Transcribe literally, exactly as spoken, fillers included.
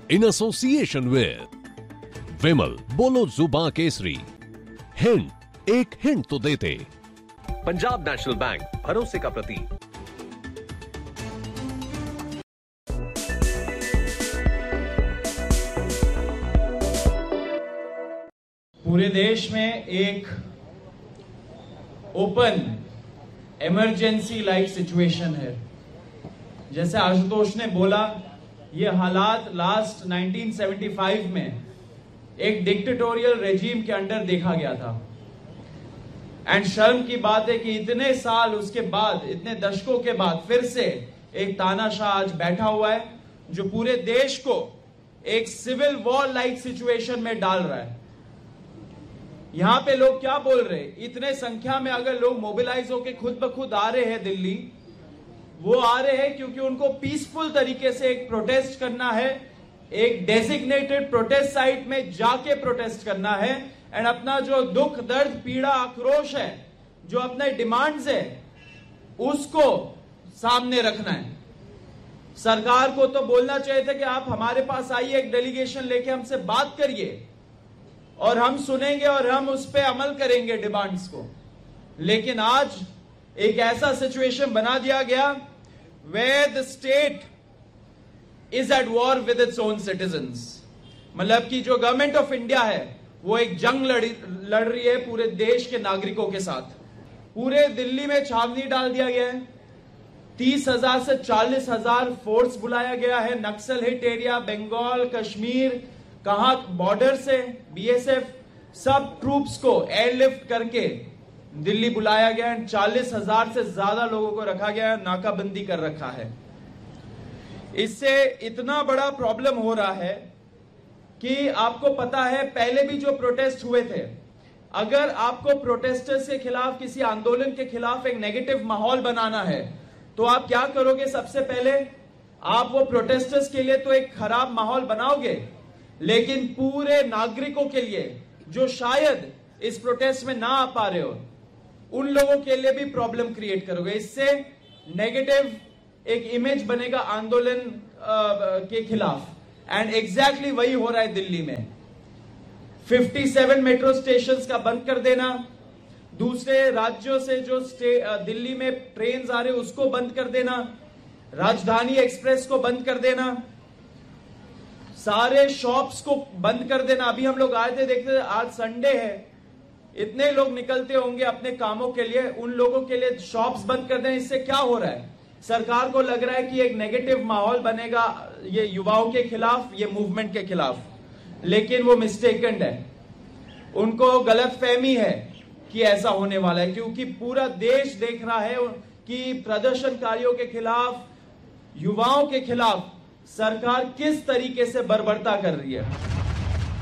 in association with विमल, बोलो जुबां Kesari. Hint, एक hint तो देते। पंजाब नेशनल बैंक, भरोसे का प्रतीक। पूरे देश में एक ओपन इमरजेंसी लाइक सिचुएशन है। जैसे आशुतोष ने बोला, ये हालात लास्ट नाइनटीन सेवेंटी फाइव में एक डिक्टेटोरियल रेजिम के अंडर देखा गया था। एंड शर्म की बात है कि इतने साल उसके बाद, इतने दशकों के बाद फिर से एक तानाशाह आज बैठा हुआ है जो पूरे देश को एक सिविल वॉर लाइक सिचुएशन में डाल रहा है। यहां पे लोग क्या बोल रहे हैं, इतने संख्या में अगर लोग मोबिलाइज होकर खुद ब खुद आ रहे हैं दिल्ली, वो आ रहे हैं क्योंकि उनको पीसफुल तरीके से एक प्रोटेस्ट करना है, एक डेजिग्नेटेड प्रोटेस्ट साइट में जाके प्रोटेस्ट करना है एंड अपना जो दुख, दर्द, पीड़ा, आक्रोश है, जो अपने डिमांड्स है, उसको सामने रखना है। सरकार को तो बोलना चाहिए था कि आप हमारे पास आइए, एक डेलीगेशन लेके हमसे बात करिए और हम सुनेंगे और हम उस पर अमल करेंगे डिमांड्स को। लेकिन आज एक ऐसा सिचुएशन बना दिया गया where the state is at war with its own citizens. मतलब कि जो गवर्नमेंट ऑफ इंडिया है वो एक जंग लड़ी लड़ रही है पूरे देश के नागरिकों के साथ। पूरे दिल्ली में छावनी डाल दिया गया है, तीस हजार से चालीस हजार फोर्स बुलाया गया है। नक्सल हिट एरिया, बंगाल, कश्मीर, कहां बॉर्डर से बीएसएफ सब ट्रूप्स को एयरलिफ्ट करके दिल्ली बुलाया गया है। चालीस हजार से ज्यादा लोगों को रखा गया है, नाकाबंदी कर रखा है। इससे इतना बड़ा प्रॉब्लम हो रहा है कि आपको पता है पहले भी जो प्रोटेस्ट हुए थे, अगर आपको प्रोटेस्टर्स के खिलाफ, किसी आंदोलन के खिलाफ एक नेगेटिव माहौल बनाना है तो आप क्या करोगे? सबसे पहले आप वो प्रोटेस्टर्स के लिए तो एक खराब माहौल बनाओगे, लेकिन पूरे नागरिकों के लिए जो शायद इस प्रोटेस्ट में ना आ पा रहे हो, उन लोगों के लिए भी प्रॉब्लम क्रिएट करोगे। इससे नेगेटिव एक इमेज बनेगा आंदोलन के खिलाफ। एंड एग्जैक्टली वही हो रहा है दिल्ली में। सत्तावन मेट्रो स्टेशंस का बंद कर देना, दूसरे राज्यों से जो दिल्ली में ट्रेन आ रहे उसको बंद कर देना, राजधानी एक्सप्रेस को बंद कर देना, सारे शॉप्स को बंद कर देना। अभी हम लोग आए थे, देखते थे, आज संडे है, इतने लोग निकलते होंगे अपने कामों के लिए, उन लोगों के लिए शॉप्स बंद कर देना। इससे क्या हो रहा है? सरकार को लग रहा है कि एक नेगेटिव माहौल बनेगा ये युवाओं के खिलाफ, ये मूवमेंट के खिलाफ, लेकिन वो मिस्टेकन है। उनको गलतफहमी है कि ऐसा होने वाला है, क्योंकि पूरा देश देख रहा है कि प्रदर्शनकारियों के खिलाफ, युवाओं के खिलाफ सरकार किस तरीके से बर्बरता कर रही है।